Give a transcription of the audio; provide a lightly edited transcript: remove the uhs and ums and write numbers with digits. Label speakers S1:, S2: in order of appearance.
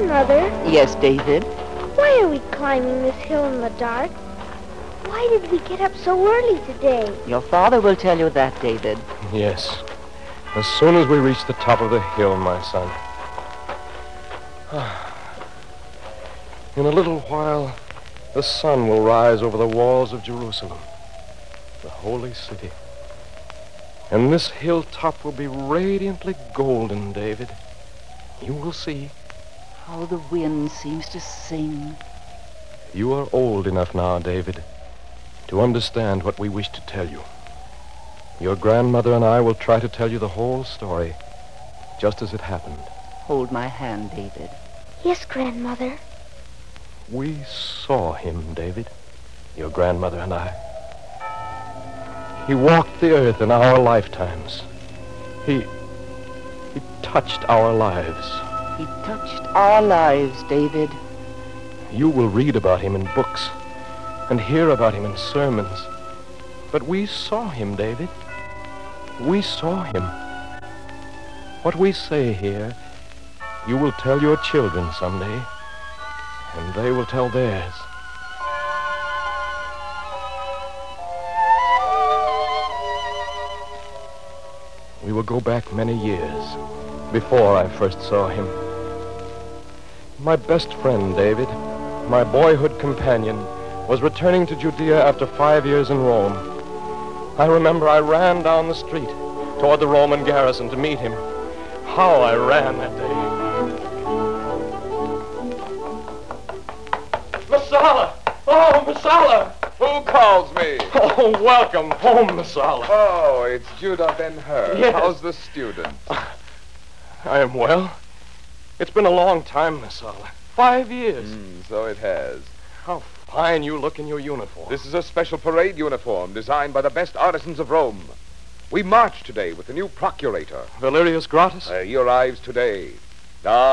S1: Grandmother,
S2: Yes, David?
S1: why are we climbing this hill in the dark? Why did we get up so early today?
S2: Your father will tell you that, David.
S3: Yes. As soon as we reach the top of the hill, my son. In a little while, the sun will rise over the walls of Jerusalem, the holy city. And this hilltop will be radiantly golden, David. You will see.
S2: How the wind seems to sing.
S3: You are old enough now, David, to understand what we wish to tell you. Your grandmother and I will try to tell you the whole story, just as it happened.
S2: Hold my hand, David.
S1: Yes, Grandmother.
S3: We saw him, David, your grandmother and I. He walked the earth in our lifetimes. He touched our lives.
S2: He touched our lives, David.
S3: You will read about him in books and hear about him in sermons. But we saw him, David. We saw him. What we say here, you will tell your children someday, and they will tell theirs. We will go back many years before I first saw him. My best friend, David, my boyhood companion, was returning to Judea after 5 years in Rome. I remember I ran down the street toward the Roman garrison to meet him. How I ran that day. Messala! Oh, Messala!
S4: Who calls me?
S3: Oh, welcome home, Messala.
S4: Oh, it's Judah Ben-Hur.
S3: Yes.
S4: How's the student?
S3: I am well. It's been a long time, Messala. 5 years.
S4: So it has.
S3: How fine you look in your uniform.
S4: This is a special parade uniform designed by the best artisans of Rome. We march today with the new procurator.
S3: Valerius Gratus?
S4: He arrives today.